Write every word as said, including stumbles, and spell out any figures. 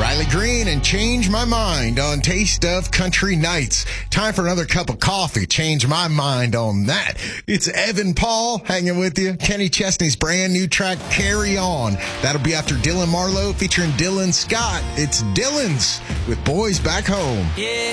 Riley Green and Change My Mind on Taste of Country Nights. Time for another cup of coffee. Change my mind on that. It's Evan Paul hanging with you. Kenny Chesney's brand new track, Carry On. That'll be after Dylan Marlowe featuring Dylan Scott. It's Dylan's with Boys Back Home. Yeah.